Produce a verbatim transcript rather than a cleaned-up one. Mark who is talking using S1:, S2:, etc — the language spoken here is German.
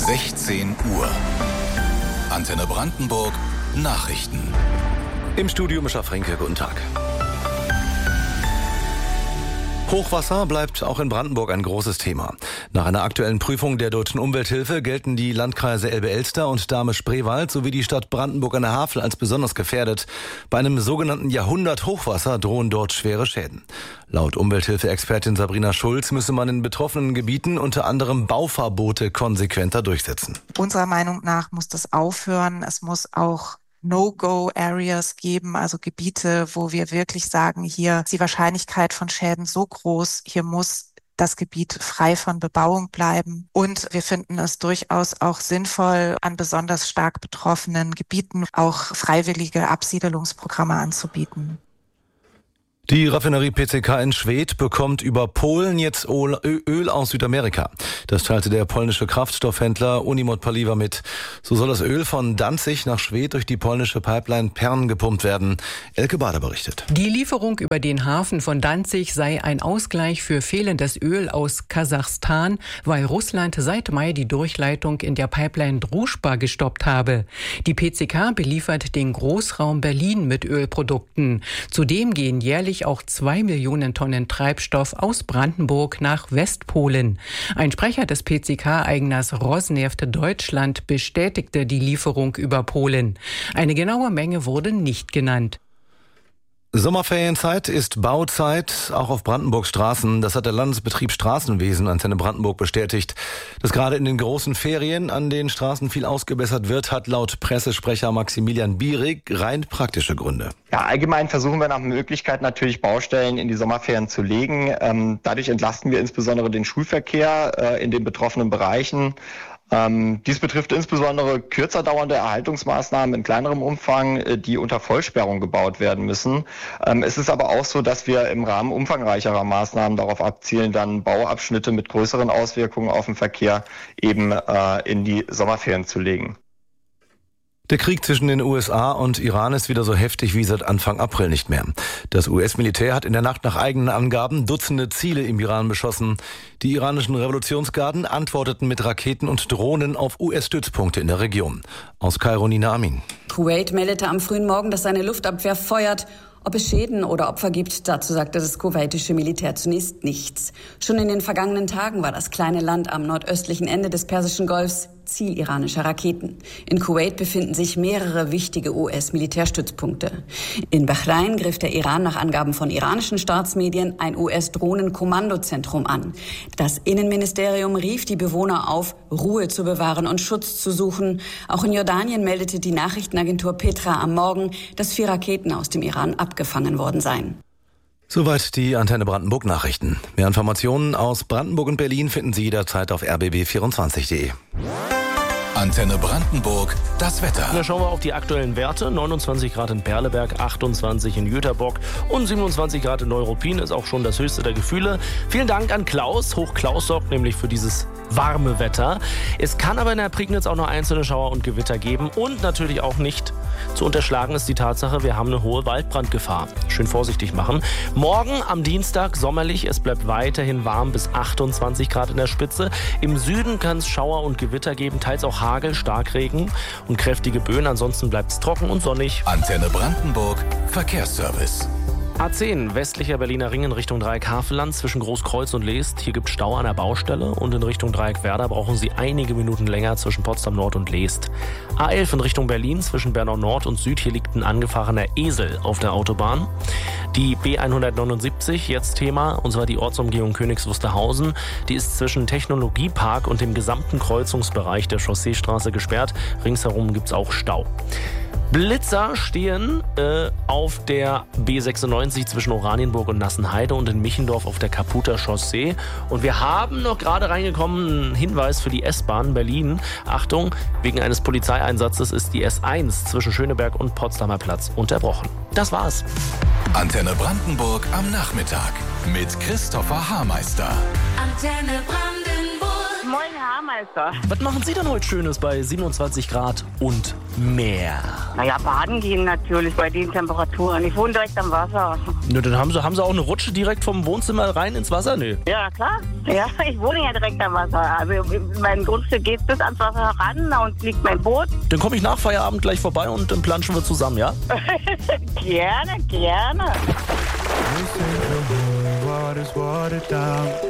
S1: sechzehn Uhr. Antenne Brandenburg Nachrichten.
S2: Im Studio Mischa Fränke, guten Tag. Hochwasser bleibt auch in Brandenburg ein großes Thema. Nach einer aktuellen Prüfung der Deutschen Umwelthilfe gelten die Landkreise Elbe-Elster und Dahme-Spreewald sowie die Stadt Brandenburg an der Havel als besonders gefährdet. Bei einem sogenannten Jahrhundert-Hochwasser drohen dort schwere Schäden. Laut Umwelthilfe-Expertin Sabrina Schulz müsse man in betroffenen Gebieten unter anderem Bauverbote konsequenter durchsetzen.
S3: Unserer Meinung nach muss das aufhören. Es muss auch No-Go-Areas geben, also Gebiete, wo wir wirklich sagen, hier ist die Wahrscheinlichkeit von Schäden so groß, hier muss das Gebiet frei von Bebauung bleiben. Und wir finden es durchaus auch sinnvoll, an besonders stark betroffenen Gebieten auch freiwillige Absiedelungsprogramme anzubieten.
S2: Die Raffinerie P C K in Schwedt bekommt über Polen jetzt Öl aus Südamerika. Das teilte der polnische Kraftstoffhändler Unimot Paliwa mit. So soll das Öl von Danzig nach Schwedt durch die polnische Pipeline Pern gepumpt werden. Elke Bader berichtet.
S4: Die Lieferung über den Hafen von Danzig sei ein Ausgleich für fehlendes Öl aus Kasachstan, weil Russland seit Mai die Durchleitung in der Pipeline Druschba gestoppt habe. Die P C K beliefert den Großraum Berlin mit Ölprodukten. Zudem gehen jährlich auch zwei Millionen Tonnen Treibstoff aus Brandenburg nach Westpolen. Ein Sprecher des P C K-Eigners Rosneft Deutschland bestätigte die Lieferung über Polen. Eine genaue Menge wurde nicht genannt.
S2: Sommerferienzeit ist Bauzeit, auch auf Brandenburgs Straßen. Das hat der Landesbetrieb Straßenwesen Antenne Brandenburg bestätigt. Dass gerade in den großen Ferien an den Straßen viel ausgebessert wird, hat laut Pressesprecher Maximilian Bierig rein praktische Gründe.
S5: Ja, allgemein versuchen wir nach Möglichkeit natürlich Baustellen in die Sommerferien zu legen. Ähm, dadurch entlasten wir insbesondere den Schulverkehr äh, in den betroffenen Bereichen. Ähm, dies betrifft insbesondere kürzer dauernde Erhaltungsmaßnahmen in kleinerem Umfang, äh, die unter Vollsperrung gebaut werden müssen. Ähm, es ist aber auch so, dass wir im Rahmen umfangreicherer Maßnahmen darauf abzielen, dann Bauabschnitte mit größeren Auswirkungen auf den Verkehr eben äh, in die Sommerferien zu legen.
S2: Der Krieg zwischen den U S A und Iran ist wieder so heftig wie seit Anfang April nicht mehr. Das U S-Militär hat in der Nacht nach eigenen Angaben Dutzende Ziele im Iran beschossen. Die iranischen Revolutionsgarden antworteten mit Raketen und Drohnen auf U S-Stützpunkte in der Region. Aus Kairo Nina Amin.
S6: Kuwait meldete am frühen Morgen, dass seine Luftabwehr feuert. Ob es Schäden oder Opfer gibt, dazu sagte das kuwaitische Militär zunächst nichts. Schon in den vergangenen Tagen war das kleine Land am nordöstlichen Ende des Persischen Golfs Ziel iranischer Raketen. In Kuwait befinden sich mehrere wichtige U S-Militärstützpunkte. In Bahrain griff der Iran nach Angaben von iranischen Staatsmedien ein U S-Drohnenkommandozentrum an. Das Innenministerium rief die Bewohner auf, Ruhe zu bewahren und Schutz zu suchen. Auch in Jordanien meldete die Nachrichtenagentur Petra am Morgen, dass vier Raketen aus dem Iran abgefangen worden seien.
S2: Soweit die Antenne Brandenburg Nachrichten. Mehr Informationen aus Brandenburg und Berlin finden Sie jederzeit auf r b b vierundzwanzig punkt de.
S1: Antenne Brandenburg, das Wetter.
S7: Da schauen wir auf die aktuellen Werte. neunundzwanzig Grad in Perleberg, achtundzwanzig in Jüterbock und siebenundzwanzig Grad in Neuruppin ist auch schon das höchste der Gefühle. Vielen Dank an Klaus. Hoch Klaus sorgt nämlich für dieses warme Wetter. Es kann aber in der Prignitz auch noch einzelne Schauer und Gewitter geben. Und natürlich auch nicht zu unterschlagen ist die Tatsache, wir haben eine hohe Waldbrandgefahr. Schön vorsichtig machen. Morgen am Dienstag sommerlich. Es bleibt weiterhin warm bis achtundzwanzig Grad in der Spitze. Im Süden kann es Schauer und Gewitter geben, teils auch Hagel, Starkregen und kräftige Böen. Ansonsten bleibt es trocken und sonnig.
S1: Antenne Brandenburg, Verkehrsservice.
S7: A zehn, westlicher Berliner Ring in Richtung Dreieck Havelland zwischen Großkreuz und Leest. Hier gibt es Stau an der Baustelle und in Richtung Dreieck Werder brauchen Sie einige Minuten länger zwischen Potsdam Nord und Leest. A elf in Richtung Berlin zwischen Bernau Nord und Süd. Hier liegt ein angefahrener Esel auf der Autobahn. Die B hundertneunundsiebzig, jetzt Thema, und zwar die Ortsumgehung Königs Wusterhausen. Die ist zwischen Technologiepark und dem gesamten Kreuzungsbereich der Chausseestraße gesperrt. Ringsherum gibt es auch Stau. Blitzer stehen äh, auf der B sechsundneunzig zwischen Oranienburg und Nassenheide und in Michendorf auf der Kaputer Chaussee. Und wir haben noch gerade reingekommen einen Hinweis für die S-Bahn Berlin. Achtung, wegen eines Polizeieinsatzes ist die S eins zwischen Schöneberg und Potsdamer Platz unterbrochen. Das war's.
S1: Antenne Brandenburg am Nachmittag mit Christopher Haarmeister.
S8: Antenne Brandenburg. Moin, Herr Meister.
S7: Was machen Sie denn heute Schönes bei siebenundzwanzig Grad und mehr?
S8: Naja, baden gehen natürlich bei den Temperaturen. Ich wohne direkt am Wasser.
S7: Ja, dann haben Sie, haben Sie auch eine Rutsche direkt vom Wohnzimmer rein ins Wasser? Nee.
S8: Ja, klar. Ja, ich wohne ja direkt am Wasser. Also mein Grundstück geht bis ans Wasser heran und liegt mein Boot.
S7: Dann komme ich nach Feierabend gleich vorbei und dann planschen wir zusammen, ja?
S8: Gerne, gerne.
S9: Water's watered down.